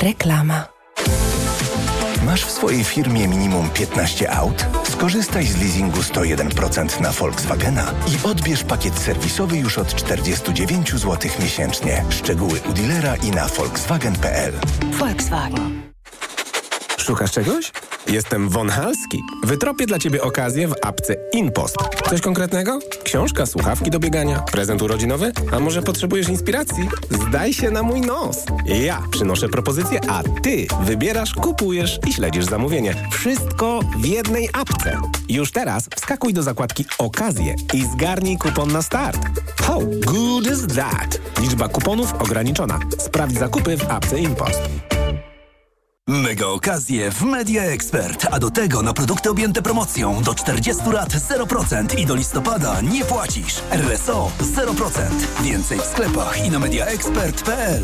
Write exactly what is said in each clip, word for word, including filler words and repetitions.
Reklama. Masz w swojej firmie minimum piętnaście aut? Skorzystaj z leasingu sto jeden procent na Volkswagena i odbierz pakiet serwisowy już od czterdzieści dziewięć złotych miesięcznie. Szczegóły u dealera i na volkswagen kropka p l. Volkswagen. Szukasz czegoś? Jestem Von Halski. Wytropię dla Ciebie okazję w apce InPost. Coś konkretnego? Książka, słuchawki do biegania, prezent urodzinowy? A może potrzebujesz inspiracji? Zdaj się na mój nos. Ja przynoszę propozycję, a Ty wybierasz, kupujesz i śledzisz zamówienie. Wszystko w jednej apce. Już teraz wskakuj do zakładki Okazje i zgarnij kupon na start. How good is that? Liczba kuponów ograniczona. Sprawdź zakupy w apce InPost. Mega okazje w Media Expert, a do tego na produkty objęte promocją do czterdziestu lat zero procent i do listopada nie płacisz. R S O zero procent. Więcej w sklepach i na media expert kropka p l.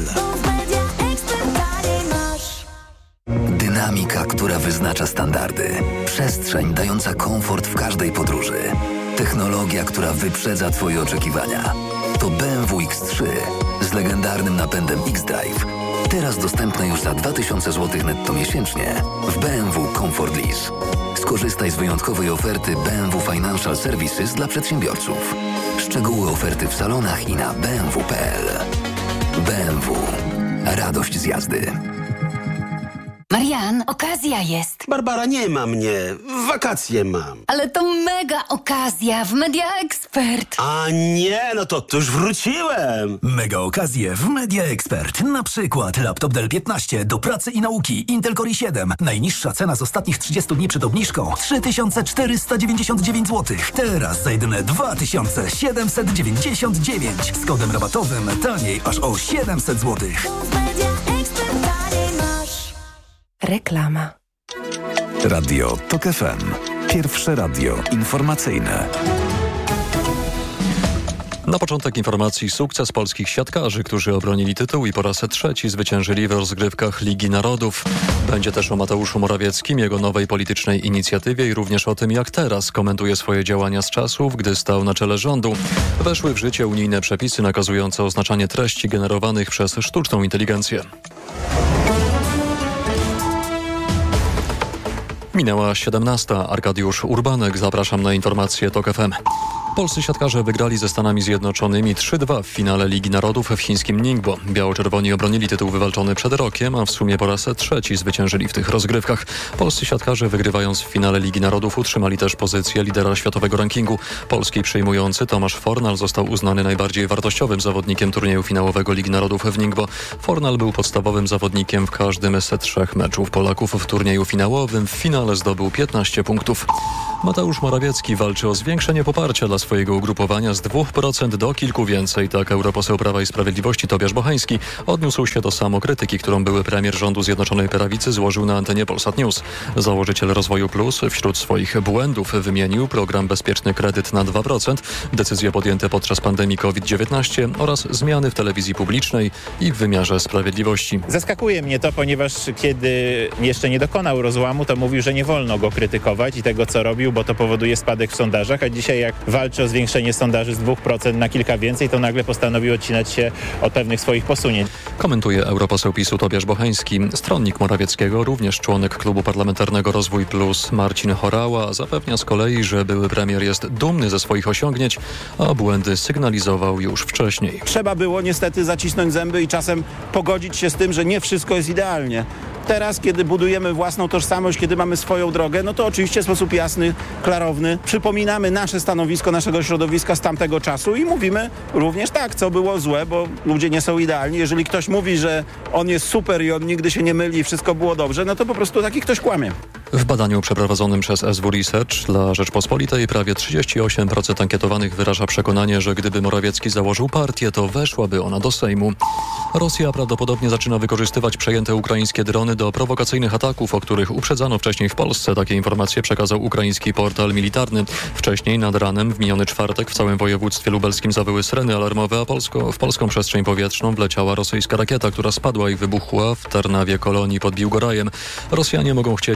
Dynamika, która wyznacza standardy. Przestrzeń dająca komfort w każdej podróży. Technologia, która wyprzedza Twoje oczekiwania. To B M W X trzy z legendarnym napędem X-Drive. Teraz dostępne już za dwa tysiące złotych netto miesięcznie w B M W Comfort Lease. Skorzystaj z wyjątkowej oferty B M W Financial Services dla przedsiębiorców. Szczegóły oferty w salonach i na b m w kropka p l. B M W. Radość z jazdy. Marian, okazja jest. Barbara, nie ma mnie. Wakacje mam. Ale to mega okazja w Media Expert. A nie, no to, to już wróciłem. Mega okazje w Media Expert. Na przykład laptop Dell piętnaście do pracy i nauki. Intel Core i siedem. Najniższa cena z ostatnich trzydziestu dni przed obniżką. trzy tysiące czterysta dziewięćdziesiąt dziewięć złotych. Teraz za jedyne dwa tysiące siedemset dziewięćdziesiąt dziewięć. Z kodem rabatowym taniej aż o siedemset złotych. Reklama. Radio Tok F M. Pierwsze radio informacyjne. Na początek informacji sukces polskich siatkarzy, którzy obronili tytuł i po raz trzeci zwyciężyli w rozgrywkach Ligi Narodów. Będzie też o Mateuszu Morawieckim, jego nowej politycznej inicjatywie i również o tym, jak teraz komentuje swoje działania z czasów, gdy stał na czele rządu. Weszły w życie unijne przepisy nakazujące oznaczanie treści generowanych przez sztuczną inteligencję. Minęła siedemnasta. Arkadiusz Urbanek. Zapraszam na informacje Tok F M. Polscy siatkarze wygrali ze Stanami Zjednoczonymi trzy dwa w finale Ligi Narodów w chińskim Ningbo. Biało-czerwoni obronili tytuł wywalczony przed rokiem, a w sumie po raz trzeci zwyciężyli w tych rozgrywkach. Polscy siatkarze, wygrywając w finale Ligi Narodów, utrzymali też pozycję lidera światowego rankingu. Polski przyjmujący Tomasz Fornal został uznany najbardziej wartościowym zawodnikiem turnieju finałowego Ligi Narodów w Ningbo. Fornal był podstawowym zawodnikiem w każdym z trzech meczów Polaków w turnieju finałowym. W finale zdobył piętnaście punktów. Mateusz Morawiecki walczy o zwiększenie poparcia dla swojego ugrupowania z dwóch procent do kilku więcej. Tak europoseł Prawa i Sprawiedliwości Tobiasz Bocheński odniósł się do samokrytyki, którą były premier rządu Zjednoczonej Prawicy złożył na antenie Polsat News. Założyciel Rozwoju Plus wśród swoich błędów wymienił program Bezpieczny Kredyt na dwa procent, decyzje podjęte podczas pandemii COVID dziewiętnaście oraz zmiany w telewizji publicznej i w wymiarze sprawiedliwości. Zaskakuje mnie to, ponieważ kiedy jeszcze nie dokonał rozłamu, to mówił, że nie wolno go krytykować i tego, co robił, bo to powoduje spadek w sondażach, a dzisiaj jak walczy o zwiększenie sondaży z dwóch procent na kilka więcej, to nagle postanowił odcinać się od pewnych swoich posunięć. Komentuje europoseł PiSu Tobiasz Bocheński. Stronnik Morawieckiego, również członek Klubu Parlamentarnego Rozwój Plus Marcin Horała, zapewnia z kolei, że były premier jest dumny ze swoich osiągnięć, a błędy sygnalizował już wcześniej. Trzeba było niestety zacisnąć zęby i czasem pogodzić się z tym, że nie wszystko jest idealnie. Teraz, kiedy budujemy własną tożsamość, kiedy mamy swoją drogę, no to oczywiście w sposób jasny, klarowny przypominamy nasze stanowisko, naszego środowiska z tamtego czasu i mówimy również tak, co było złe, bo ludzie nie są idealni. Jeżeli ktoś mówi, że on jest super i on nigdy się nie myli i wszystko było dobrze, no to po prostu taki ktoś kłamie. W badaniu przeprowadzonym przez S W Research dla Rzeczpospolitej prawie trzydzieści osiem procent ankietowanych wyraża przekonanie, że gdyby Morawiecki założył partię, to weszłaby ona do Sejmu. Rosja prawdopodobnie zaczyna wykorzystywać przejęte ukraińskie drony do prowokacyjnych ataków, o których uprzedzano wcześniej w Polsce. Takie informacje przekazał ukraiński portal militarny. Wcześniej nad ranem w miniony czwartek w całym województwie lubelskim zawyły syreny alarmowe, a Polsko, w polską przestrzeń powietrzną wleciała rosyjska rakieta, która spadła i wybuchła w Tarnawie Kolonii pod Biłgorajem. Rosjanie mogą chcieć nas przed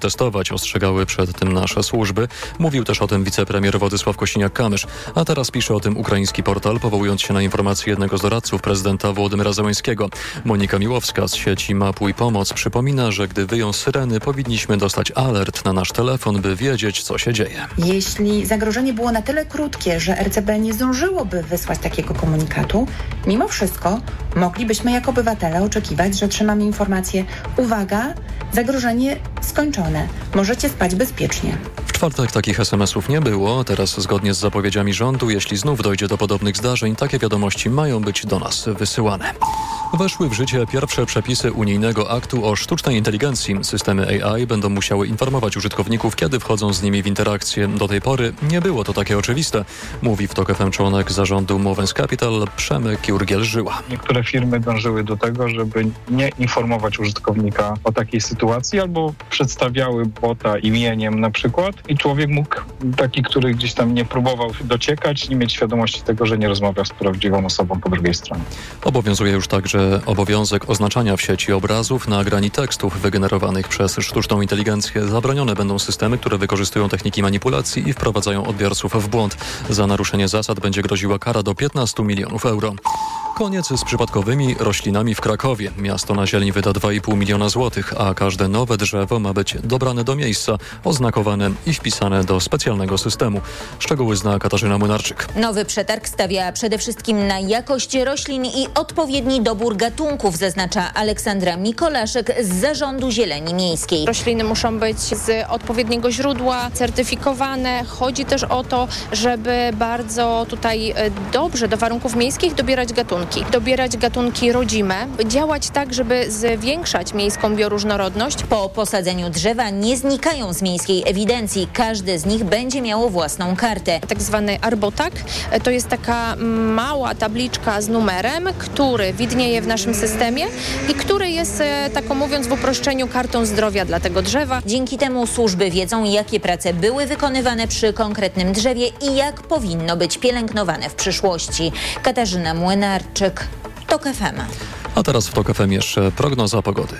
testować, ostrzegały przed tym nasze służby. Mówił też o tym wicepremier Władysław Kosiniak-Kamysz. A teraz pisze o tym ukraiński portal, powołując się na informacje jednego z doradców prezydenta Wołodymyra Zełenskiego. Monika Miłowska z sieci Mapuj Pomoc przypomina, że gdy wyją syreny, powinniśmy dostać alert na nasz telefon, by wiedzieć, co się dzieje. Jeśli zagrożenie było na tyle krótkie, że R C B nie zdążyłoby wysłać takiego komunikatu, mimo wszystko moglibyśmy jako obywatele oczekiwać, że otrzymamy informację: uwaga, zagrożenie skończone, możecie spać bezpiecznie. W czwartek takich es em esów nie było. Teraz zgodnie z zapowiedziami rządu, jeśli znów dojdzie do podobnych zdarzeń, takie wiadomości mają być do nas wysyłane. Weszły w życie pierwsze przepisy unijnego aktu o sztucznej inteligencji. Systemy A I będą musiały informować użytkowników, kiedy wchodzą z nimi w interakcję. Do tej pory nie było to takie oczywiste, mówi w Tok F M członek zarządu Movens Capital Przemek Jurgiel-Żyła. Niektóre firmy dążyły do tego, żeby nie informować użytkownika o takiej sytuacji, albo przedstawiały bota imieniem na przykład i człowiek mógł, taki, który gdzieś tam nie próbował dociekać, nie mieć świadomości tego, że nie rozmawia z prawdziwą osobą po drugiej stronie. Obowiązuje już także obowiązek oznaczania w sieci obrazów, nagrań i tekstów wygenerowanych przez sztuczną inteligencję. Zabronione będą systemy, które wykorzystują techniki manipulacji i wprowadzają odbiorców w błąd. Za naruszenie zasad będzie groziła kara do piętnastu milionów euro. Koniec z przypadkowymi roślinami w Krakowie. Miasto na zieleń wyda dwa i pół miliona złotych, a każde nowe drzewo ma być dobrane do miejsca, oznakowane i wpisane do specjalnego systemu. Szczegóły zna Katarzyna Młynarczyk. Nowy przetarg stawia przede wszystkim na jakość roślin i odpowiedni dobór gatunków, zaznacza Aleksandra Mikolaszek z Zarządu Zieleni Miejskiej. Rośliny muszą być z odpowiedniego źródła, certyfikowane. Chodzi też o to, żeby bardzo tutaj dobrze do warunków miejskich dobierać gatunki. Dobierać gatunki rodzime, działać tak, żeby zwiększać miejską bioróżnorodność. Po posadzeniu drzewa nie znikają z miejskiej ewidencji. Każde z nich będzie miało własną kartę. Tak zwany arbotag to jest taka mała tabliczka z numerem, który widnieje w naszym systemie i który jest, taką mówiąc w uproszczeniu, kartą zdrowia dla tego drzewa. Dzięki temu służby wiedzą, jakie prace były wykonywane przy konkretnym drzewie i jak powinno być pielęgnowane w przyszłości. Katarzyna Młynarczyk, Tok F M. A teraz w Tok F M jeszcze prognoza pogody.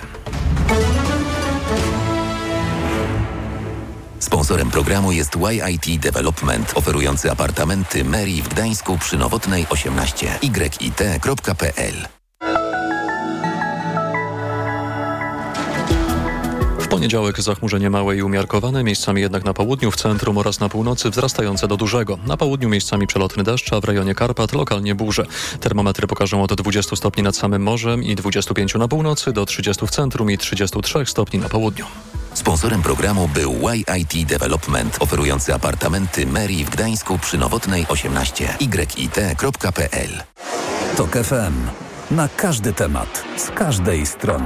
Sponsorem programu jest Y I T Development, oferujący apartamenty Meri w Gdańsku przy Nowotnej osiemnaście. y i t kropka p l. W poniedziałek zachmurzenie małe i umiarkowane, miejscami jednak na południu, w centrum oraz na północy wzrastające do dużego. Na południu miejscami przelotny deszcz, a w rejonie Karpat lokalnie burze. Termometry pokażą od dwudziestu stopni nad samym morzem i dwudziestu pięciu na północy, do trzydziestu w centrum i trzydziestu trzech stopni na południu. Sponsorem programu był Y I T Development, oferujący apartamenty Meri w Gdańsku przy Nowotnej osiemnaście. y i t kropka p l. Tok F M. Na każdy temat, z każdej strony.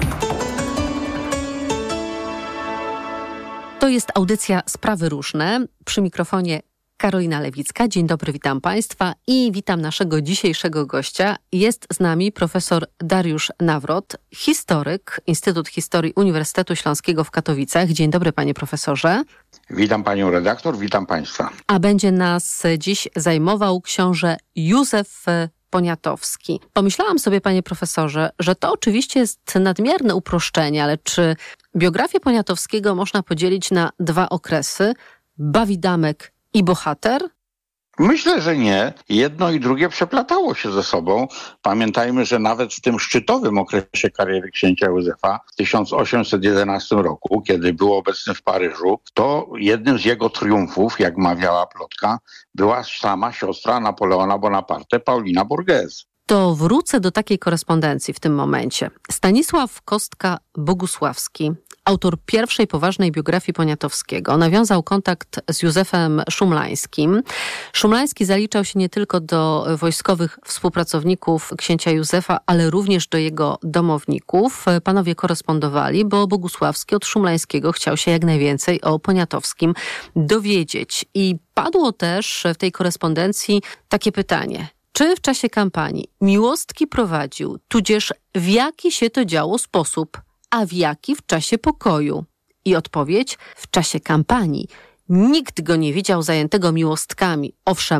To jest audycja Sprawy Różne. Przy mikrofonie Karolina Lewicka. Dzień dobry, witam Państwa i witam naszego dzisiejszego gościa. Jest z nami profesor Dariusz Nawrot, historyk, Instytut Historii Uniwersytetu Śląskiego w Katowicach. Dzień dobry, panie profesorze. Witam panią redaktor, witam państwa. A będzie nas dziś zajmował książę Józef Poniatowski. Pomyślałam sobie, panie profesorze, że to oczywiście jest nadmierne uproszczenie, ale czy biografię Poniatowskiego można podzielić na dwa okresy? Bawidamek i bohater? Myślę, że nie. Jedno i drugie przeplatało się ze sobą. Pamiętajmy, że nawet w tym szczytowym okresie kariery księcia Józefa w tysiąc osiemset jedenastym roku, kiedy był obecny w Paryżu, to jednym z jego triumfów, jak mawiała plotka, była sama siostra Napoleona Bonaparte, Paulina Borghese. To wrócę do takiej korespondencji w tym momencie. Stanisław Kostka-Bogusławski, autor pierwszej poważnej biografii Poniatowskiego, nawiązał kontakt z Józefem Szumlańskim. Szumlański zaliczał się nie tylko do wojskowych współpracowników księcia Józefa, ale również do jego domowników. Panowie korespondowali, bo Bogusławski od Szumlańskiego chciał się jak najwięcej o Poniatowskim dowiedzieć. I padło też w tej korespondencji takie pytanie: czy w czasie kampanii miłostki prowadził, tudzież w jaki się to działo sposób, a w jaki w czasie pokoju? I odpowiedź: w czasie kampanii nikt go nie widział zajętego miłostkami. Owszem,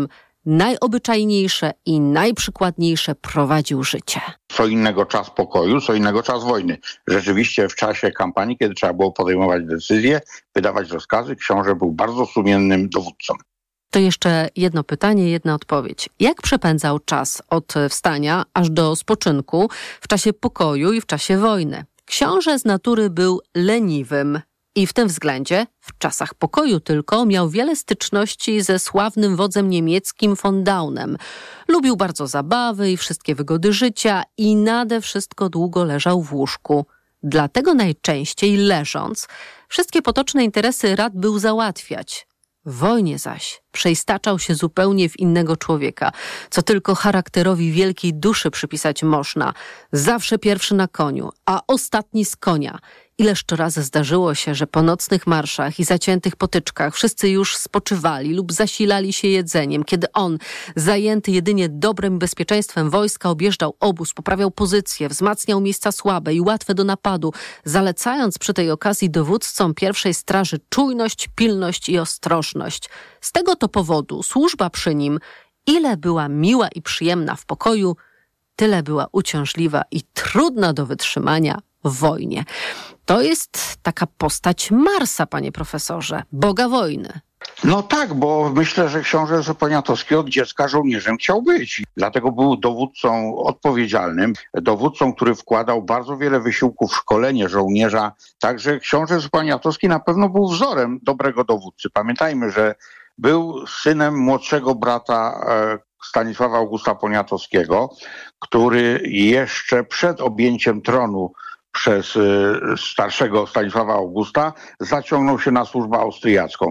najobyczajniejsze i najprzykładniejsze prowadził życie. Co innego czas pokoju, co innego czas wojny. Rzeczywiście w czasie kampanii, kiedy trzeba było podejmować decyzje, wydawać rozkazy, książę był bardzo sumiennym dowódcą. To jeszcze jedno pytanie, jedna odpowiedź. Jak przepędzał czas od wstania aż do spoczynku w czasie pokoju i w czasie wojny? Książę z natury był leniwym i w tym względzie, w czasach pokoju tylko, miał wiele styczności ze sławnym wodzem niemieckim von Daunem. Lubił bardzo zabawy i wszystkie wygody życia i nade wszystko długo leżał w łóżku. Dlatego najczęściej leżąc, wszystkie potoczne interesy rad był załatwiać. W wojnie zaś przeistaczał się zupełnie w innego człowieka, co tylko charakterowi wielkiej duszy przypisać można. Zawsze pierwszy na koniu, a ostatni z konia. Ileż to razy zdarzyło się, że po nocnych marszach i zaciętych potyczkach wszyscy już spoczywali lub zasilali się jedzeniem, kiedy on, zajęty jedynie dobrem i bezpieczeństwem wojska, objeżdżał obóz, poprawiał pozycję, wzmacniał miejsca słabe i łatwe do napadu, zalecając przy tej okazji dowódcom pierwszej straży czujność, pilność i ostrożność. Z tego to powodu służba przy nim, ile była miła i przyjemna w pokoju, tyle była uciążliwa i trudna do wytrzymania w wojnie. To jest taka postać Marsa, panie profesorze, boga wojny. No tak, bo myślę, że książę Poniatowski od dziecka żołnierzem chciał być. Dlatego był dowódcą odpowiedzialnym, dowódcą, który wkładał bardzo wiele wysiłków w szkolenie żołnierza. Także książę Poniatowski na pewno był wzorem dobrego dowódcy. Pamiętajmy, że był synem młodszego brata Stanisława Augusta Poniatowskiego, który jeszcze przed objęciem tronu przez starszego Stanisława Augusta zaciągnął się na służbę austriacką.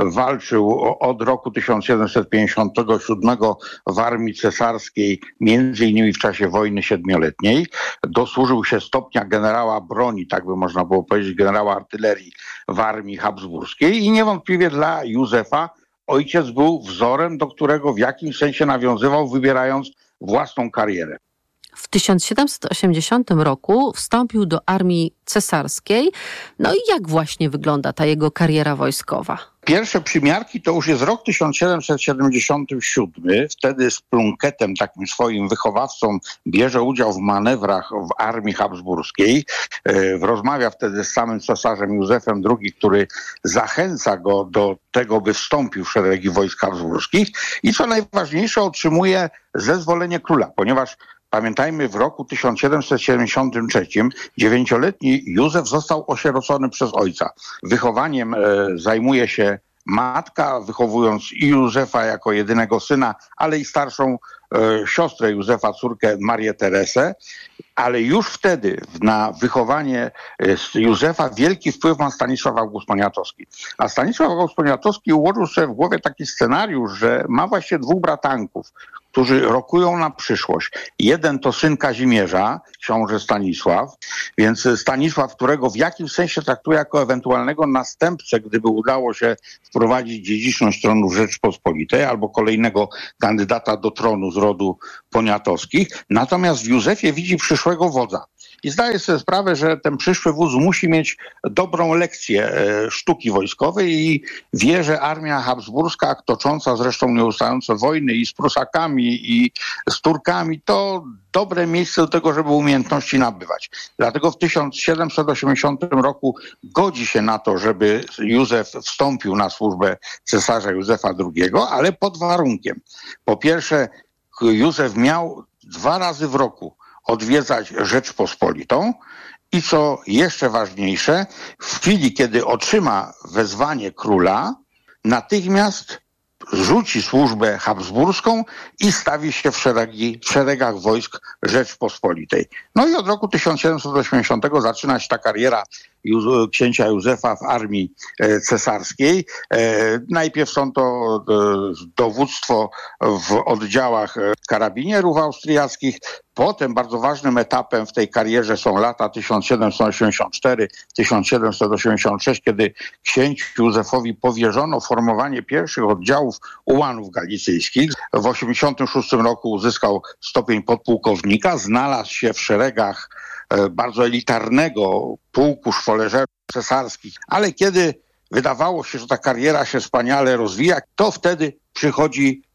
Walczył od roku tysiąc siedemset pięćdziesiątego siódmego w armii cesarskiej, między innymi w czasie wojny siedmioletniej. Dosłużył się stopnia generała broni, tak by można było powiedzieć, generała artylerii w armii habsburskiej i niewątpliwie dla Józefa ojciec był wzorem, do którego w jakimś sensie nawiązywał, wybierając własną karierę. W tysiąc siedemset osiemdziesiątym roku wstąpił do armii cesarskiej. No i jak właśnie wygląda ta jego kariera wojskowa? Pierwsze przymiarki to już jest rok tysiąc siedemset siedemdziesiąty siódmy. Wtedy z Plunketem, takim swoim wychowawcą, bierze udział w manewrach w armii habsburskiej. Rozmawia wtedy z samym cesarzem Józefem drugi, który zachęca go do tego, by wstąpił w szeregi wojsk habsburskich. I co najważniejsze, otrzymuje zezwolenie króla, ponieważ pamiętajmy, w roku tysiąc siedemset siedemdziesiątym trzecim dziewięcioletni Józef został osierocony przez ojca. Wychowaniem e, zajmuje się matka, wychowując i Józefa jako jedynego syna, ale i starszą e, siostrę Józefa, córkę Marię Teresę. Ale już wtedy na wychowanie Józefa wielki wpływ ma Stanisław August Poniatowski. A Stanisław August Poniatowski ułożył sobie w głowie taki scenariusz, że ma właśnie dwóch bratanków, którzy rokują na przyszłość. Jeden to syn Kazimierza, książę Stanisław, więc Stanisław, którego w jakimś sensie traktuje jako ewentualnego następcę, gdyby udało się wprowadzić dziedziczność tronu Rzeczpospolitej, albo kolejnego kandydata do tronu z rodu Poniatowskich. Natomiast w Józefie widzi przyszłego wodza. I zdaje sobie sprawę, że ten przyszły wódz musi mieć dobrą lekcję e, sztuki wojskowej i wie, że armia habsburska, tocząca zresztą nieustające wojny i z Prusakami, i z Turkami, to dobre miejsce do tego, żeby umiejętności nabywać. Dlatego w tysiąc siedemset osiemdziesiątym roku godzi się na to, żeby Józef wstąpił na służbę cesarza Józefa drugiego, ale pod warunkiem. Po pierwsze, Józef miał dwa razy w roku odwiedzać Rzeczpospolitą i co jeszcze ważniejsze, w chwili, kiedy otrzyma wezwanie króla, natychmiast rzuci służbę habsburską i stawi się w, szeregi, w szeregach wojsk Rzeczpospolitej. No i od roku tysiąc siedemset osiemdziesiątego zaczyna się ta kariera Ju- księcia Józefa w armii e, cesarskiej. E, najpierw są to e, dowództwo w oddziałach e, karabinierów austriackich. Potem bardzo ważnym etapem w tej karierze są lata tysiąc siedemset osiemdziesiąt cztery do tysiąc siedemset osiemdziesiąt sześć, kiedy księciu Józefowi powierzono formowanie pierwszych oddziałów ułanów galicyjskich. W osiemdziesiątym szóstym roku uzyskał stopień podpułkownika, znalazł się w szeregach e, bardzo elitarnego pułku szwoleżerów cesarskich, ale kiedy wydawało się, że ta kariera się wspaniale rozwija, to wtedy przychodzi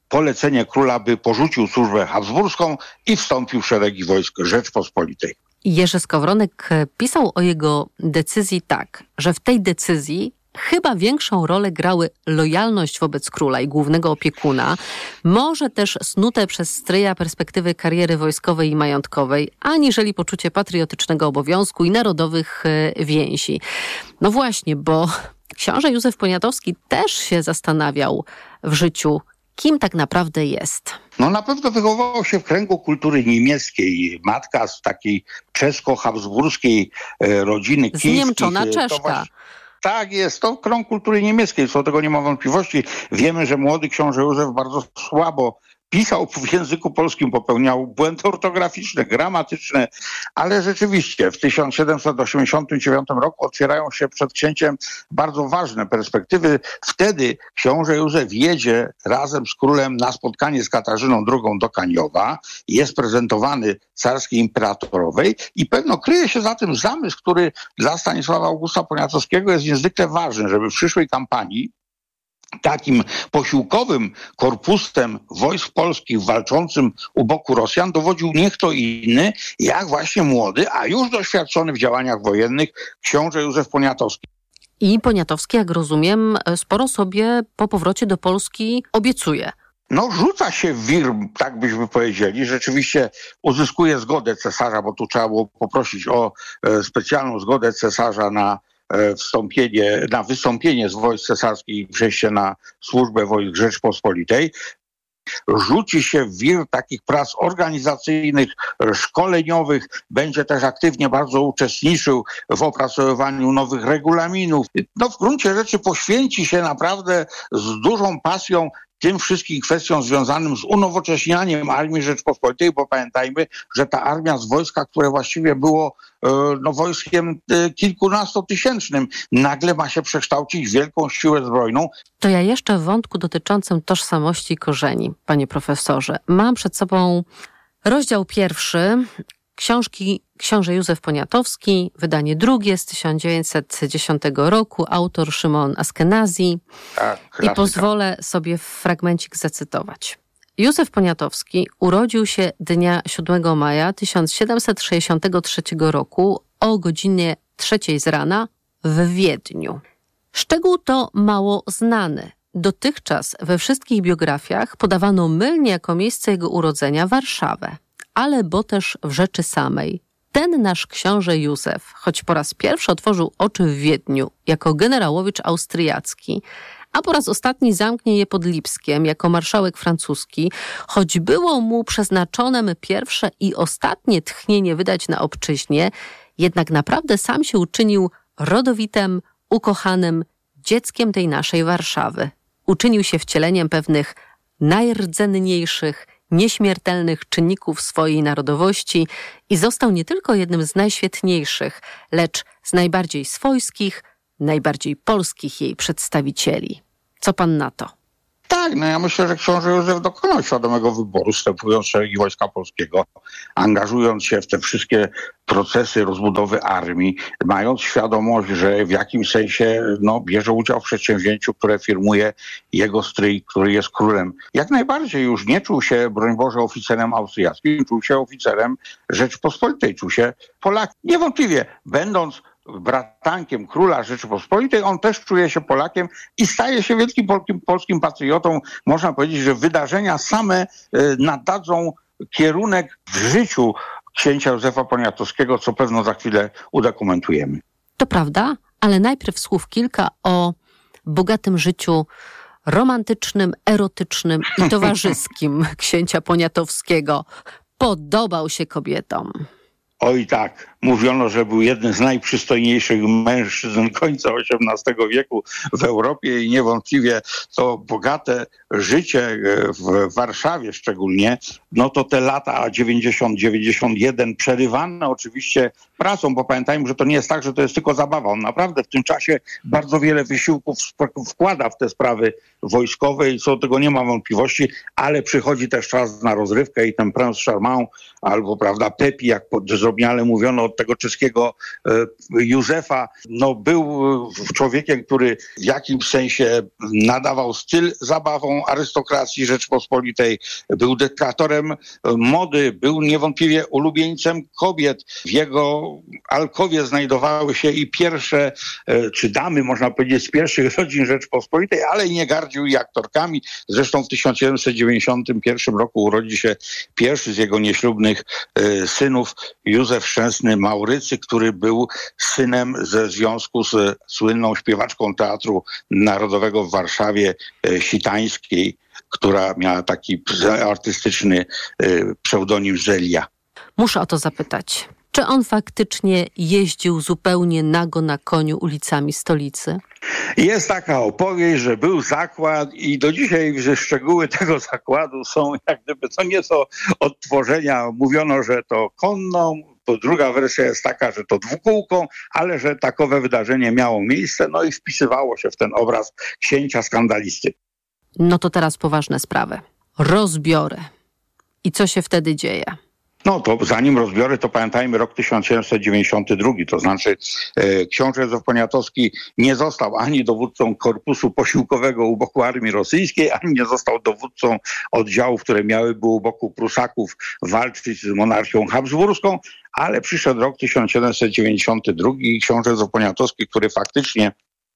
polecenie króla, by porzucił służbę habsburską i wstąpił w szeregi wojsk Rzeczpospolitej. Jerzy Skowronek pisał o jego decyzji tak, że w tej decyzji chyba większą rolę grały lojalność wobec króla i głównego opiekuna, może też snute przez stryja perspektywy kariery wojskowej i majątkowej, aniżeli poczucie patriotycznego obowiązku i narodowych więzi. No właśnie, bo książę Józef Poniatowski też się zastanawiał w życiu, kim tak naprawdę jest. No na pewno wychował się w kręgu kultury niemieckiej. Matka z takiej czesko-habsburskiej rodziny kijskich. Zniemczona Czeszka. Tak jest, to krąg kultury niemieckiej, co do tego nie ma wątpliwości. Wiemy, że młody książę Józef bardzo słabo pisał w języku polskim, popełniał błędy ortograficzne, gramatyczne, ale rzeczywiście w tysiąc siedemset osiemdziesiątym dziewiątym roku otwierają się przed księciem bardzo ważne perspektywy. Wtedy książę Józef jedzie razem z królem na spotkanie z Katarzyną drugą do Kaniowa, jest prezentowany carskiej imperatorowej i pewno kryje się za tym zamysł, który dla Stanisława Augusta Poniatowskiego jest niezwykle ważny, żeby w przyszłej kampanii takim posiłkowym korpusem wojsk polskich walczącym u boku Rosjan dowodził nie kto inny, jak właśnie młody, a już doświadczony w działaniach wojennych książę Józef Poniatowski. I Poniatowski, jak rozumiem, sporo sobie po powrocie do Polski obiecuje. No rzuca się w wir, tak byśmy powiedzieli. Rzeczywiście uzyskuje zgodę cesarza, bo tu trzeba było poprosić o e, specjalną zgodę cesarza na wstąpienie, na wystąpienie z wojsk cesarskich i przejście na służbę wojsk Rzeczpospolitej. Rzuci się w wir takich prac organizacyjnych, szkoleniowych, będzie też aktywnie bardzo uczestniczył w opracowywaniu nowych regulaminów. No w gruncie rzeczy poświęci się naprawdę z dużą pasją tym wszystkim kwestiom związanym z unowocześnianiem Armii Rzeczpospolitej, bo pamiętajmy, że ta armia z wojska, które właściwie było no, wojskiem kilkunastotysięcznym, nagle ma się przekształcić w wielką siłę zbrojną. To ja jeszcze w wątku dotyczącym tożsamości i korzeni, panie profesorze. Mam przed sobą rozdział pierwszy książki Książę Józef Poniatowski, wydanie drugie z tysiąc dziewięćset dziesiątego roku, autor Szymon Askenazi. Tak, I pozwolę sobie fragmencik zacytować. Józef Poniatowski urodził się dnia siódmego maja tysiąc siedemset sześćdziesiątego trzeciego roku o godzinie trzeciej z rana w Wiedniu. Szczegół to mało znany. Dotychczas we wszystkich biografiach podawano mylnie jako miejsce jego urodzenia Warszawę, ale bo też w rzeczy samej. Ten nasz książę Józef, choć po raz pierwszy otworzył oczy w Wiedniu jako generałowicz austriacki, a po raz ostatni zamknie je pod Lipskiem jako marszałek francuski, choć było mu przeznaczonem pierwsze i ostatnie tchnienie wydać na obczyźnie, jednak naprawdę sam się uczynił rodowitym, ukochanym dzieckiem tej naszej Warszawy. Uczynił się wcieleniem pewnych najrdzenniejszych, nieśmiertelnych czynników swojej narodowości i został nie tylko jednym z najświetniejszych, lecz z najbardziej swojskich, najbardziej polskich jej przedstawicieli. Co pan na to? Tak, no ja myślę, że książę Józef dokonał świadomego wyboru, wstępując w szeregi Wojska Polskiego, angażując się w te wszystkie procesy rozbudowy armii, mając świadomość, że w jakimś sensie no, bierze udział w przedsięwzięciu, które firmuje jego stryj, który jest królem. Jak najbardziej już nie czuł się, broń Boże, oficerem austriackim, czuł się oficerem Rzeczypospolitej, czuł się Polakiem. Niewątpliwie, będąc bratankiem króla Rzeczypospolitej, on też czuje się Polakiem i staje się wielkim polskim, polskim patriotą. Można powiedzieć, że wydarzenia same y, nadadzą kierunek w życiu księcia Józefa Poniatowskiego, co pewno za chwilę udokumentujemy. To prawda, ale najpierw słów kilka o bogatym życiu romantycznym, erotycznym i towarzyskim księcia Poniatowskiego. Podobał się kobietom. Oj tak, mówiono, że był jednym z najprzystojniejszych mężczyzn końca osiemnastego wieku w Europie i niewątpliwie to bogate życie w Warszawie szczególnie, no to te lata dziewięćdziesiąt dziewięćdziesiąt jeden przerywane oczywiście pracą, bo pamiętajmy, że to nie jest tak, że to jest tylko zabawa. On naprawdę w tym czasie bardzo wiele wysiłków wkłada w te sprawy wojskowe i co do tego nie ma wątpliwości, ale przychodzi też czas na rozrywkę i ten Prince Charmant albo, prawda, Pepi, jak zdrobniale mówiono od tego czeskiego Józefa, no był człowiekiem, który w jakimś sensie nadawał styl zabawą arystokracji Rzeczpospolitej, był dyktatorem mody, był niewątpliwie ulubieńcem kobiet. W jego alkowie znajdowały się i pierwsze, czy damy, można powiedzieć, z pierwszych rodzin Rzeczpospolitej, ale i nie gardził i aktorkami. Zresztą w tysiąc siedemset dziewięćdziesiątym pierwszym roku urodzi się pierwszy z jego nieślubnych y, synów, Józef Szczęsny Maurycy, który był synem ze związku z słynną śpiewaczką Teatru Narodowego w Warszawie, y, Sitańskiej, która miała taki artystyczny y, pseudonim Zelia. Muszę o to zapytać. Czy on faktycznie jeździł zupełnie nago na koniu ulicami stolicy? Jest taka opowieść, że był zakład i do dzisiaj że szczegóły tego zakładu są jak gdyby co nieco odtworzenia. Mówiono, że to konną, to druga wersja jest taka, że to dwukółką, ale że takowe wydarzenie miało miejsce, no i wpisywało się w ten obraz księcia skandalisty. No to teraz poważne sprawy. Rozbiory. I co się wtedy dzieje? No to zanim rozbiory, to pamiętajmy rok tysiąc siedemset dziewięćdziesiąty drugi, to znaczy e, książę Józef Poniatowski nie został ani dowódcą korpusu posiłkowego u boku armii rosyjskiej, ani nie został dowódcą oddziałów, które miałyby u boku Prusaków walczyć z monarchią habsburską, ale przyszedł rok tysiąc siedemset dziewięćdziesiąty drugi i książę Józef Poniatowski, który faktycznie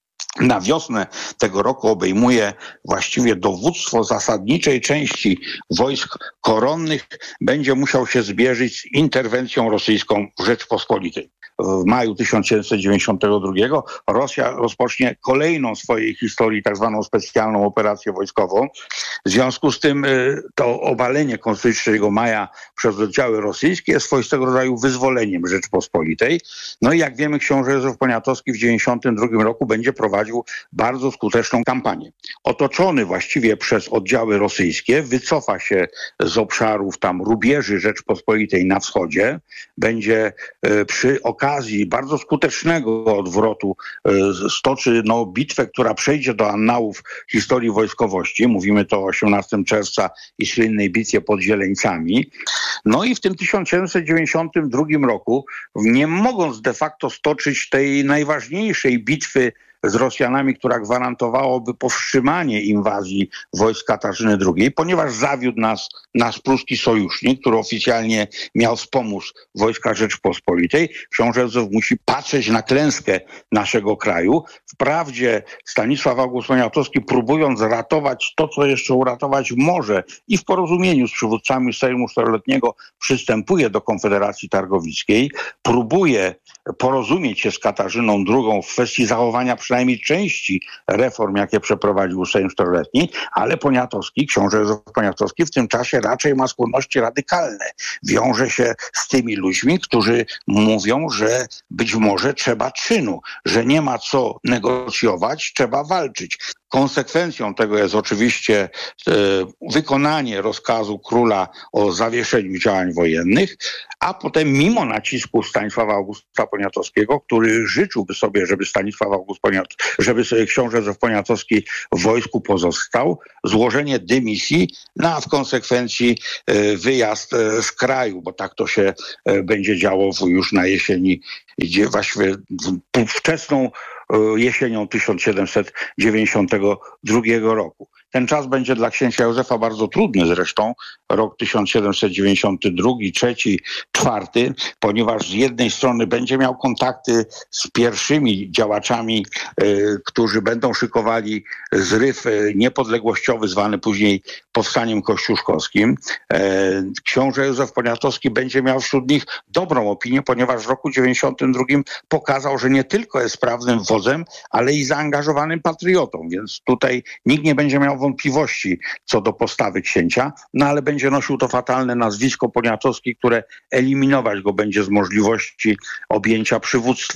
na wiosnę tego roku obejmuje właściwie dowództwo zasadniczej części wojsk koronnych, będzie musiał się zmierzyć z interwencją rosyjską w Rzeczpospolitej. W maju tysiąc siedemset dziewięćdziesiątego drugiego Rosja rozpocznie kolejną w swojej historii tak zwaną specjalną operację wojskową. W związku z tym to obalenie Konstytucji trzeciego maja przez oddziały rosyjskie jest swoistego rodzaju wyzwoleniem Rzeczpospolitej. No i jak wiemy, książę Józef Poniatowski w dziewięćdziesiątym drugim roku będzie prowadził bardzo skuteczną kampanię. Otoczony właściwie przez oddziały rosyjskie, wycofa się z obszarów tam rubieży Rzeczpospolitej na wschodzie, będzie przy okazji bardzo skutecznego odwrotu stoczy no, bitwę, która przejdzie do annałów historii wojskowości. Mówimy to o osiemnastego czerwca i słynnej bitwie pod Zieleńcami. No i w tym tysiąc siedemset dziewięćdziesiątym drugim roku, nie mogąc de facto stoczyć tej najważniejszej bitwy z Rosjanami, która gwarantowałoby powstrzymanie inwazji wojsk Katarzyny drugiej, ponieważ zawiódł nas nasz pruski sojusznik, który oficjalnie miał wspomóc wojska Rzeczpospolitej. Książę Józef musi patrzeć na klęskę naszego kraju. Wprawdzie Stanisław August Poniatowski, próbując ratować to, co jeszcze uratować może i w porozumieniu z przywódcami Sejmu Czteroletniego przystępuje do Konfederacji Targowickiej, próbuje porozumieć się z Katarzyną drugą w kwestii zachowania przynajmniej części reform, jakie przeprowadził Sejm Czteroletni, ale Poniatowski, książę Józef Poniatowski w tym czasie raczej ma skłonności radykalne. Wiąże się z tymi ludźmi, którzy mówią, że być może trzeba czynu, że nie ma co negocjować, trzeba walczyć. Konsekwencją tego jest oczywiście e, wykonanie rozkazu króla o zawieszeniu działań wojennych, a potem mimo nacisku Stanisława Augusta Poniatowskiego, który życzyłby sobie, żeby Stanisław August Poniatowski, żeby sobie książę Józef Poniatowski w wojsku pozostał, złożenie dymisji, no a w konsekwencji e, wyjazd e, z kraju, bo tak to się e, będzie działo w, już na jesieni, gdzie właściwie w, wczesną jesienią tysiąc siedemset dziewięćdziesiątego drugiego roku. Ten czas będzie dla księcia Józefa bardzo trudny zresztą, rok tysiąc siedemset dziewięćdziesiąty drugi, trzeci, czwarty, ponieważ z jednej strony będzie miał kontakty z pierwszymi działaczami, y, którzy będą szykowali zryw y, niepodległościowy, zwany później powstaniem kościuszkowskim. Y, książę Józef Poniatowski będzie miał wśród nich dobrą opinię, ponieważ w roku dziewięćdziesiątym drugim pokazał, że nie tylko jest sprawnym wodzem, ale i zaangażowanym patriotą, więc tutaj nikt nie będzie miał wątpliwości co do postawy księcia, no ale będzie nosił to fatalne nazwisko Poniatowski, które eliminować go będzie z możliwości objęcia przywództwa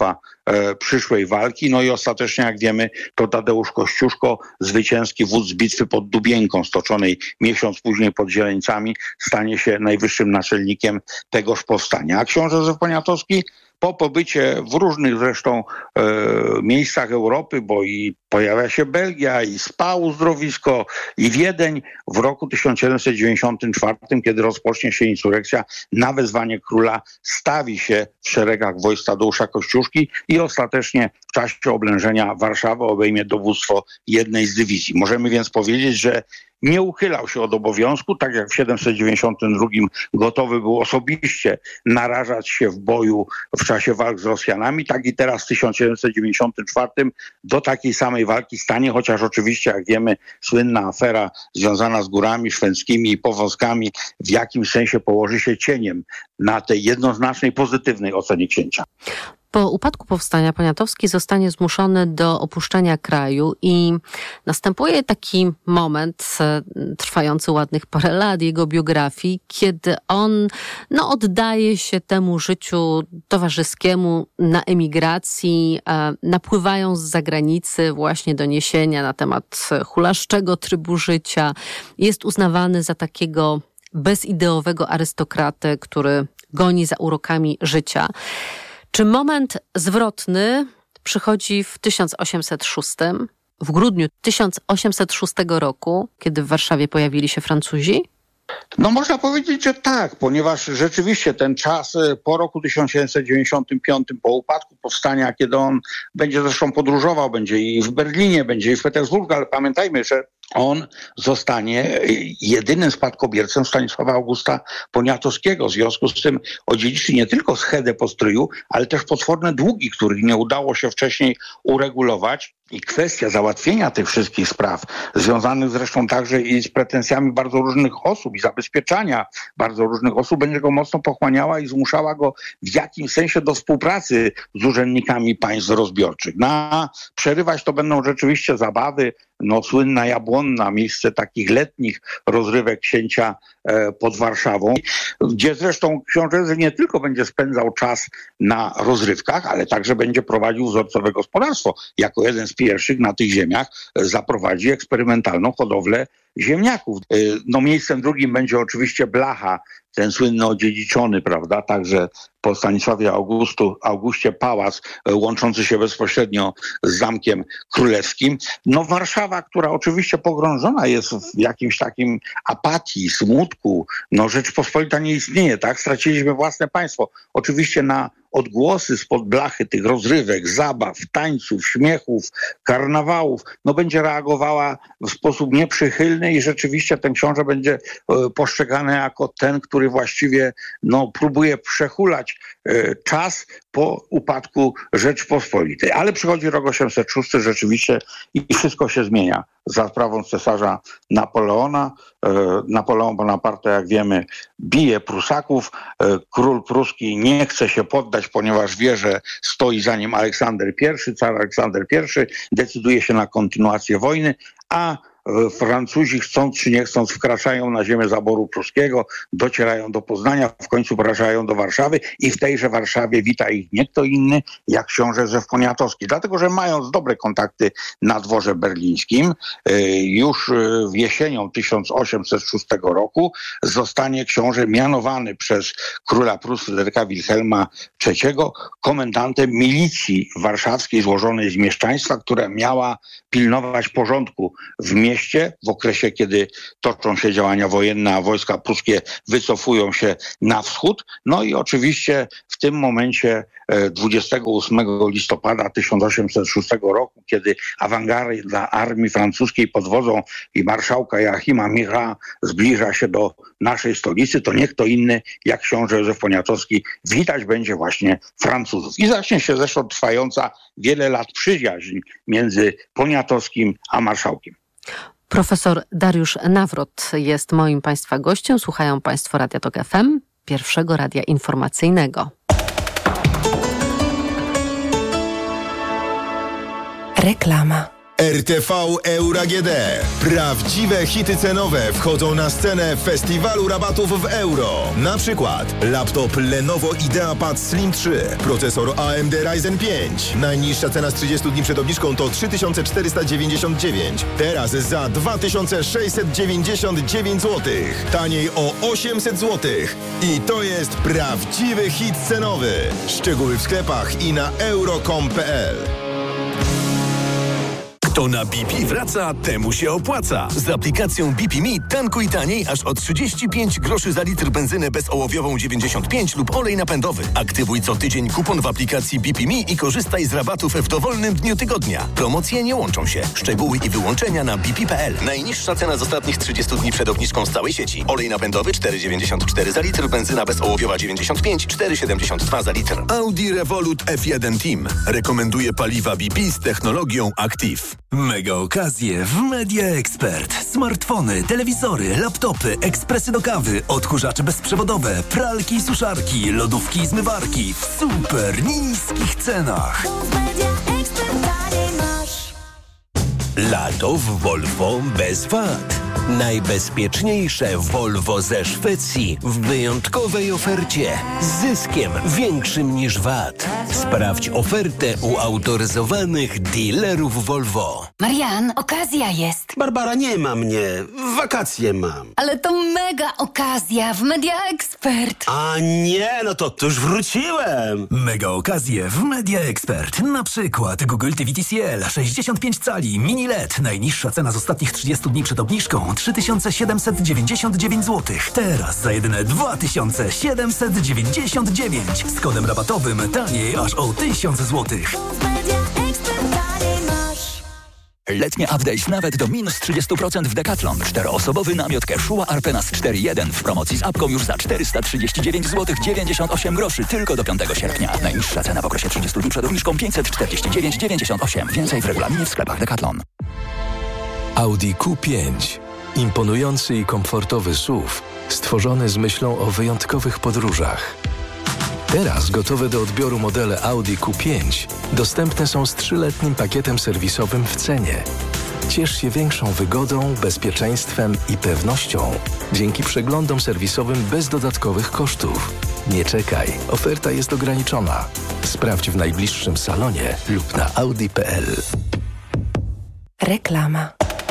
e, przyszłej walki. No i ostatecznie, jak wiemy, to Tadeusz Kościuszko, zwycięski wódz bitwy pod Dubienką, stoczonej miesiąc później pod Zieleńcami, stanie się najwyższym naczelnikiem tegoż powstania. A książę Józef Poniatowski po pobycie w różnych zresztą e, miejscach Europy, bo i pojawia się Belgia, i Spa uzdrowisko, i Wiedeń, w roku tysiąc siedemset dziewięćdziesiątym czwartym, kiedy rozpocznie się insurekcja, na wezwanie króla stawi się w szeregach wojsk Tadeusza Kościuszki i ostatecznie w czasie oblężenia Warszawy obejmie dowództwo jednej z dywizji. Możemy więc powiedzieć, że nie uchylał się od obowiązku, tak jak w siedemset dziewięćdziesiątym drugim gotowy był osobiście narażać się w boju w czasie walk z Rosjanami, tak i teraz w tysiąc siedemset dziewięćdziesiątym czwartym do takiej samej walki stanie, chociaż oczywiście, jak wiemy, słynna afera związana z górami szwedzkimi i powązkami w jakimś sensie położy się cieniem na tej jednoznacznej, pozytywnej ocenie księcia. Po upadku powstania Poniatowski zostanie zmuszony do opuszczenia kraju i następuje taki moment trwający ładnych parę lat jego biografii, kiedy on no, oddaje się temu życiu towarzyskiemu na emigracji. Napływają z zagranicy właśnie doniesienia na temat hulaszczego trybu życia. Jest uznawany za takiego bezideowego arystokratę, który goni za urokami życia. Czy moment zwrotny przychodzi w tysiąc osiemset szóstym, w grudniu tysiąc osiemset szóstego roku, kiedy w Warszawie pojawili się Francuzi? No można powiedzieć, że tak, ponieważ rzeczywiście ten czas po roku tysiąc siedemset dziewięćdziesiątym piątym, po upadku powstania, kiedy on będzie zresztą podróżował, będzie i w Berlinie, będzie i w Petersburgu, ale pamiętajmy, że on zostanie jedynym spadkobiercą Stanisława Augusta Poniatowskiego. W związku z tym odziedziczy nie tylko schedę postryju, ale też potworne długi, których nie udało się wcześniej uregulować. I kwestia załatwienia tych wszystkich spraw, związanych zresztą także i z pretensjami bardzo różnych osób i zabezpieczania bardzo różnych osób, będzie go mocno pochłaniała i zmuszała go w jakimś sensie do współpracy z urzędnikami państw rozbiorczych. Na przerywać to będą rzeczywiście zabawy, no słynna Jabłonna, miejsce takich letnich rozrywek księcia e, pod Warszawą, gdzie zresztą książę nie tylko będzie spędzał czas na rozrywkach, ale także będzie prowadził wzorcowe gospodarstwo. Jako jeden z pierwszych na tych ziemiach zaprowadzi eksperymentalną hodowlę ziemniaków. No miejscem drugim będzie oczywiście Blacha, ten słynny odziedziczony, prawda, także po Stanisławie Augustu, Augustie pałac łączący się bezpośrednio z Zamkiem Królewskim. No Warszawa, która oczywiście pogrążona jest w jakimś takim apatii, smutku. No Rzeczpospolita nie istnieje, tak? Straciliśmy własne państwo. Oczywiście na odgłosy spod blachy tych rozrywek, zabaw, tańców, śmiechów, karnawałów, no będzie reagowała w sposób nieprzychylny i rzeczywiście ten książę będzie e, postrzegany jako ten, który właściwie no, próbuje przehulać e, czas po upadku Rzeczpospolitej. Ale przychodzi rok osiemset szósty rzeczywiście i wszystko się zmienia. Za sprawą cesarza Napoleona. E, Napoleon Bonaparte, jak wiemy, bije Prusaków. E, król pruski nie chce się poddać, ponieważ wie, że stoi za nim Aleksander I, car Aleksander I, decyduje się na kontynuację wojny, a Francuzi, chcąc czy nie chcąc, wkraczają na ziemię zaboru pruskiego, docierają do Poznania, w końcu wracają do Warszawy i w tejże Warszawie wita ich nie kto inny jak książę Józef Poniatowski. Dlatego, że mając dobre kontakty na dworze berlińskim, już w jesienią tysiąc osiemset szóstego roku zostanie książę mianowany przez króla Prus Fryderyka Wilhelma trzeciego komendantem milicji warszawskiej złożonej z mieszczaństwa, która miała pilnować porządku w mieście w okresie, kiedy toczą się działania wojenne, a wojska pruskie wycofują się na wschód. No i oczywiście w tym momencie dwudziestego ósmego listopada tysiąc osiemset szóstego roku, kiedy awangarda armii francuskiej pod wodzą i marszałka Joachima Murat zbliża się do naszej stolicy, to nie kto inny jak książę Józef Poniatowski witać będzie właśnie Francuzów. I zacznie się zresztą trwająca wiele lat przyjaźń między Poniatowskim a marszałkiem. Profesor Dariusz Nawrot jest moim Państwa gościem. Słuchają Państwo Radia Tok F M, pierwszego radia informacyjnego. Reklama. R T V Euro A G D. Prawdziwe hity cenowe wchodzą na scenę festiwalu rabatów w euro. Na przykład laptop Lenovo IdeaPad Slim trzy, procesor A M D Ryzen pięć. Najniższa cena z trzydziestu dni przed obniżką to trzy tysiące czterysta dziewięćdziesiąt dziewięć. Teraz za dwa tysiące sześćset dziewięćdziesiąt dziewięć złotych. Taniej o osiemset złotych. I to jest prawdziwy hit cenowy. Szczegóły w sklepach i na euro kropka com kropka p l. Kto na B P wraca, temu się opłaca. Z aplikacją B P Me tankuj taniej aż o trzydzieści pięć groszy za litr benzynę bezołowiową dziewięćdziesiąt pięć lub olej napędowy. Aktywuj co tydzień kupon w aplikacji B P Me i korzystaj z rabatów w dowolnym dniu tygodnia. Promocje nie łączą się. Szczegóły i wyłączenia na b p kropka p l. Najniższa cena z ostatnich trzydziestu dni przed obniżką z całej sieci. Olej napędowy cztery dziewięćdziesiąt cztery za litr, benzyna bezołowiowa dziewięćdziesiąt pięć, cztery siedemdziesiąt dwa za litr. Audi Revolut F jeden Team rekomenduje paliwa B P z technologią Active. Mega okazje w Media Expert. Smartfony, telewizory, laptopy, ekspresy do kawy, odkurzacze bezprzewodowe, pralki i suszarki, lodówki i zmywarki w super niskich cenach. Lato w Volvo bez wad. Najbezpieczniejsze Volvo ze Szwecji w wyjątkowej ofercie z zyskiem większym niż V A T. Sprawdź ofertę u autoryzowanych dealerów Volvo. Marian, okazja jest. Barbara, nie ma mnie. Wakacje mam. Ale to mega okazja w Media Expert. A nie, no to, to już wróciłem. Mega okazje w Media Expert. Na przykład Google T V T C L sześćdziesiąt pięć cali mini L E D. Najniższa cena z ostatnich trzydziestu dni przed obniżką trzy tysiące siedemset dziewięćdziesiąt dziewięć złotych. Teraz za jedyne dwa tysiące siedemset dziewięćdziesiąt dziewięć. Z kodem rabatowym taniej aż o tysiąc złotych. Letnie update nawet do minus trzydzieści procent w Decathlon. Czteroosobowy namiot Quechua Arpenas cztery jeden w promocji z apką już za czterysta trzydzieści dziewięć złotych dziewięćdziesiąt osiem groszy tylko do piątego sierpnia. Najniższa cena w okresie trzydziestu dni przed obniżką pięćset czterdzieści dziewięć dziewięćdziesiąt osiem. Więcej w regulaminie w sklepach Decathlon. Audi Q pięć. Imponujący i komfortowy S U V, stworzony z myślą o wyjątkowych podróżach. Teraz gotowe do odbioru modele Audi Q pięć dostępne są z trzyletnim pakietem serwisowym w cenie. Ciesz się większą wygodą, bezpieczeństwem i pewnością dzięki przeglądom serwisowym bez dodatkowych kosztów. Nie czekaj, oferta jest ograniczona. Sprawdź w najbliższym salonie lub na audi kropka p l. Reklama.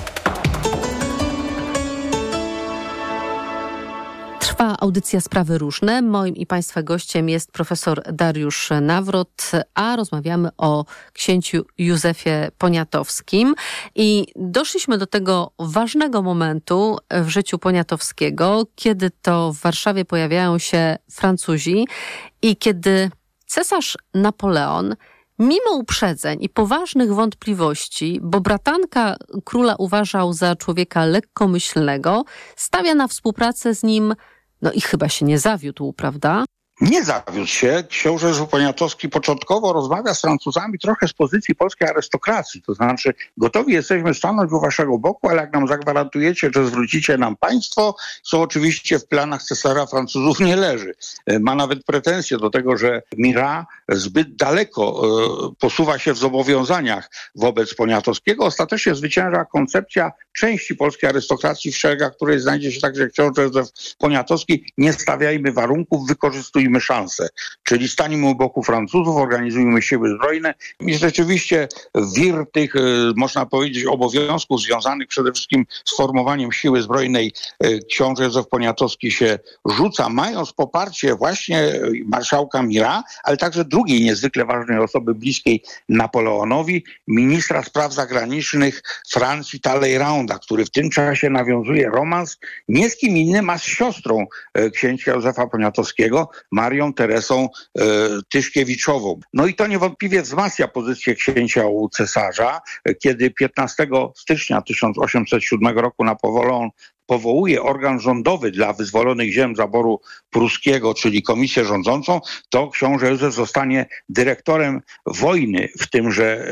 Trwa audycja Sprawy Różne. Moim i Państwa gościem jest profesor Dariusz Nawrot, a rozmawiamy o księciu Józefie Poniatowskim. I doszliśmy do tego ważnego momentu w życiu Poniatowskiego, kiedy to w Warszawie pojawiają się Francuzi i kiedy cesarz Napoleon, mimo uprzedzeń i poważnych wątpliwości, bo bratanka króla uważał za człowieka lekkomyślnego, stawia na współpracę z nim. No i chyba się nie zawiódł, prawda? Nie zawiódł się. Książę Józef Poniatowski początkowo rozmawia z Francuzami trochę z pozycji polskiej arystokracji. To znaczy, gotowi jesteśmy stanąć u waszego boku, ale jak nam zagwarantujecie, że zwrócicie nam państwo, co oczywiście w planach cesarza Francuzów nie leży. Ma nawet pretensje do tego, że Murat zbyt daleko e, posuwa się w zobowiązaniach wobec Poniatowskiego. Ostatecznie zwycięża koncepcja części polskiej arystokracji, w szeregach której znajdzie się także książę Józef Poniatowski. Nie stawiajmy warunków, wykorzystujmy szansę. Czyli stańmy u boku Francuzów, organizujmy siły zbrojne i rzeczywiście wir tych, można powiedzieć, obowiązków związanych przede wszystkim z formowaniem siły zbrojnej książę Józef Poniatowski się rzuca, mając poparcie właśnie marszałka Murat, ale także drugiej niezwykle ważnej osoby bliskiej Napoleonowi, ministra spraw zagranicznych Francji Talleyranda, który w tym czasie nawiązuje romans nie z kim innym, a z siostrą księcia Józefa Poniatowskiego, Marią Teresą e, Tyszkiewiczową. No i to niewątpliwie wzmacnia pozycję księcia u cesarza, kiedy piętnastego stycznia tysiąc osiemset siódmego roku Napoleon powołuje organ rządowy dla wyzwolonych ziem zaboru pruskiego, czyli komisję rządzącą, to książę Józef zostanie dyrektorem wojny w tymże,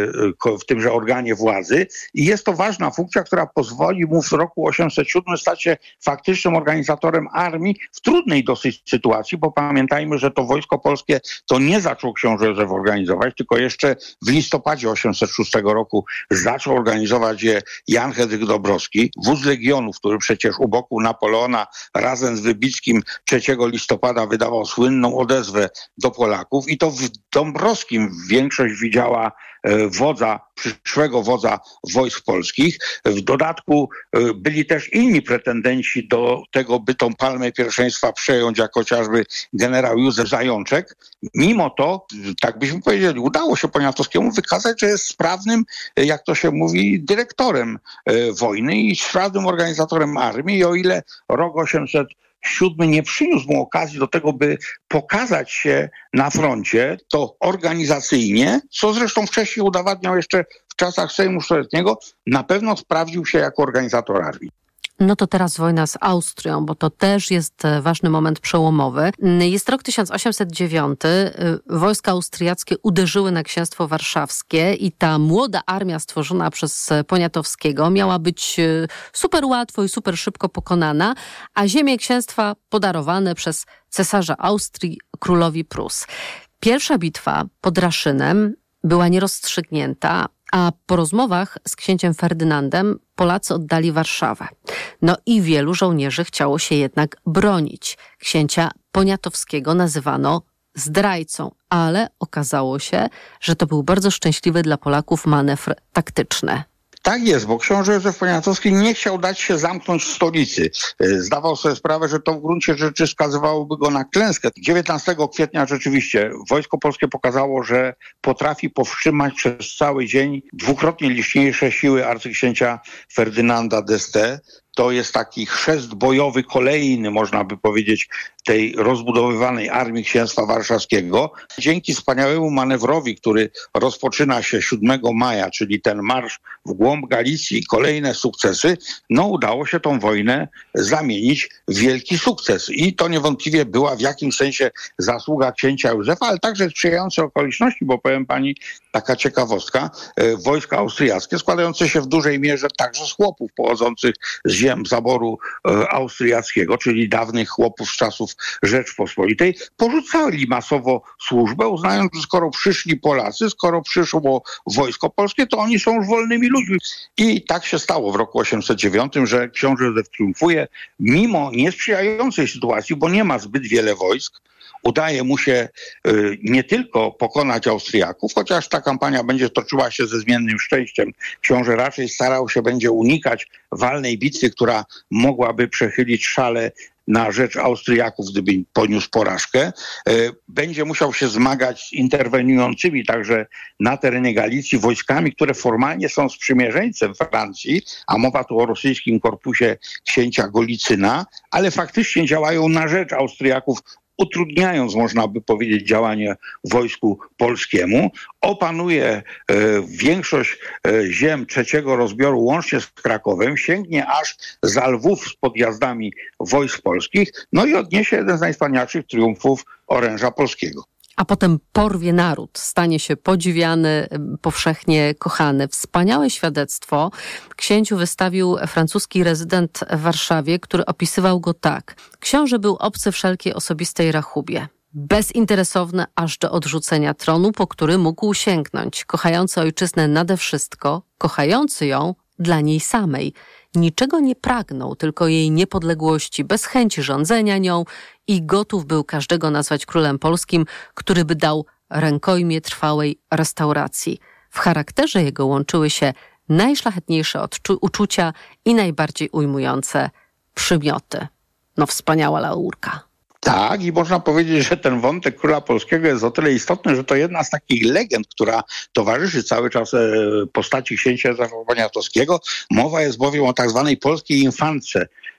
w tymże organie władzy i jest to ważna funkcja, która pozwoli mu w roku osiemset siódmym stać się faktycznym organizatorem armii w trudnej dosyć sytuacji, bo pamiętajmy, że to Wojsko Polskie to nie zaczął książę Józef organizować, tylko jeszcze w listopadzie osiemset szóstego roku zaczął organizować je Jan Henryk Dąbrowski, wódz Legionów, który przecież u boku Napoleona razem z Wybickim trzeciego listopada wydawał słynną odezwę do Polaków i to w Dąbrowskim większość widziała wodza, przyszłego wodza wojsk polskich. W dodatku byli też inni pretendenci do tego, by tą palmę pierwszeństwa przejąć, jak chociażby generał Józef Zajączek. Mimo to, tak byśmy powiedzieli, udało się Poniatowskiemu wykazać, że jest sprawnym, jak to się mówi, dyrektorem wojny i sprawnym organizatorem armii. I o ile rok osiemset siódmy nie przyniósł mu okazji do tego, by pokazać się na froncie, to organizacyjnie, co zresztą wcześniej udowadniał jeszcze w czasach Sejmu Stuletniego, na pewno sprawdził się jako organizator armii. No to teraz wojna z Austrią, bo to też jest ważny moment przełomowy. Jest rok tysiąc osiemset dziewiąty. Wojska austriackie uderzyły na Księstwo Warszawskie i ta młoda armia stworzona przez Poniatowskiego miała być super łatwo i super szybko pokonana, a ziemie księstwa podarowane przez cesarza Austrii królowi Prus. Pierwsza bitwa pod Raszynem była nierozstrzygnięta, a po rozmowach z księciem Ferdynandem Polacy oddali Warszawę. No i wielu żołnierzy chciało się jednak bronić. Księcia Poniatowskiego nazywano zdrajcą, ale okazało się, że to był bardzo szczęśliwy dla Polaków manewr taktyczny. Tak jest, bo książę Józef Poniatowski nie chciał dać się zamknąć w stolicy. Zdawał sobie sprawę, że to w gruncie rzeczy skazywałoby go na klęskę. dziewiętnastego kwietnia rzeczywiście Wojsko Polskie pokazało, że potrafi powstrzymać przez cały dzień dwukrotnie liczniejsze siły arcyksięcia Ferdynanda d'Este. To jest taki chrzest bojowy kolejny, można by powiedzieć, tej rozbudowywanej armii Księstwa Warszawskiego. Dzięki wspaniałemu manewrowi, który rozpoczyna się siódmego maja, czyli ten marsz w głąb Galicji i kolejne sukcesy, no udało się tą wojnę zamienić w wielki sukces. I to niewątpliwie była w jakimś sensie zasługa księcia Józefa, ale także sprzyjające okoliczności, bo powiem pani, taka ciekawostka, wojska austriackie składające się w dużej mierze także z chłopów pochodzących z ziem zaboru austriackiego, czyli dawnych chłopów z czasów Rzeczpospolitej, porzucali masowo służbę, uznając, że skoro przyszli Polacy, skoro przyszło Wojsko Polskie, to oni są już wolnymi ludźmi. I tak się stało w roku osiemset dziewiątym, że książę Józef triumfuje, mimo niesprzyjającej sytuacji, bo nie ma zbyt wiele wojsk. Udaje mu się y, nie tylko pokonać Austriaków, chociaż ta kampania będzie toczyła się ze zmiennym szczęściem. Książę raczej starał się będzie unikać walnej bitwy, która mogłaby przechylić szale na rzecz Austriaków, gdyby poniósł porażkę. Będzie musiał się zmagać z interweniującymi także na terenie Galicji wojskami, które formalnie są sprzymierzeńcem Francji, a mowa tu o rosyjskim korpusie księcia Golicyna, ale faktycznie działają na rzecz Austriaków, utrudniając, można by powiedzieć, działanie wojsku polskiemu. Opanuje e, większość e, ziem trzeciego rozbioru łącznie z Krakowem, sięgnie aż za Lwów z podjazdami wojsk polskich, no i odniesie jeden z najwspanialszych triumfów oręża polskiego. A potem porwie naród, stanie się podziwiany, powszechnie kochany. Wspaniałe świadectwo księciu wystawił francuski rezydent w Warszawie, który opisywał go tak. Książę był obcy wszelkiej osobistej rachubie. Bezinteresowny aż do odrzucenia tronu, po który mógł sięgnąć. Kochający ojczyznę nade wszystko, kochający ją dla niej samej. Niczego nie pragnął, tylko jej niepodległości, bez chęci rządzenia nią i gotów był każdego nazwać królem polskim, który by dał rękojmie trwałej restauracji. W charakterze jego łączyły się najszlachetniejsze odczu- uczucia i najbardziej ujmujące przymioty. No wspaniała laurka. Tak, i można powiedzieć, że ten wątek króla polskiego jest o tyle istotny, że to jedna z takich legend, która towarzyszy cały czas postaci księcia Józefa Poniatowskiego. Mowa jest bowiem o tak zwanej polskiej infance,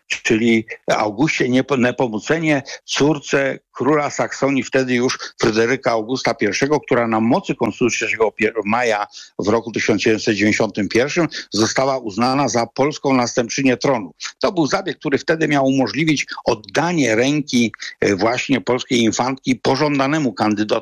czyli Augustie Nepomucenie, córce króla Saksonii, wtedy już Fryderyka Augusta I, która na mocy Konstytucji trzeciego maja w roku tysiąc siedemset dziewięćdziesiątym pierwszym została uznana za polską następczynię tronu. To był zabieg, który wtedy miał umożliwić oddanie ręki właśnie polskiej infantki pożądanemu kandydatowi